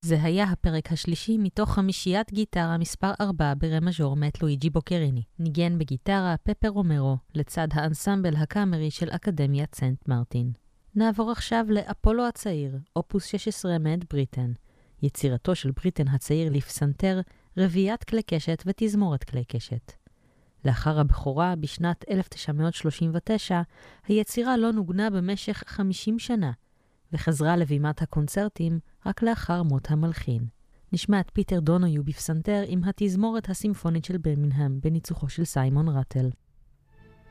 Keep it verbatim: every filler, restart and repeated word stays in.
זה היה הפרק השלישי מתוך חמישיית גיטרה מספר ארבע ברה מז'ור מאת לואיג'י בוקריני. ניגן בגיטרה פפר רומרו לצד האנסמבל הקאמרי של אקדמיית סנט מרטין. נעבור עכשיו לאפולו הצעיר, אופוס שש עשרה מאת בריטן. יצירתו של בריטן הצעיר לפסנתר, רביעיית כלי קשת ותזמורת כלי קשת. לאחר הבכורה בשנת אלף תשע מאות שלושים ותשע, היצירה לא נוגנה במשך חמישים שנה, וחזרה לבימת הקונצרטים רק לאחר מות המלחין. נשמע את פיטר דונויו בפסנתר עם התזמורת הסימפונית של ברמינגהם בניצוחו של סיימון רטל.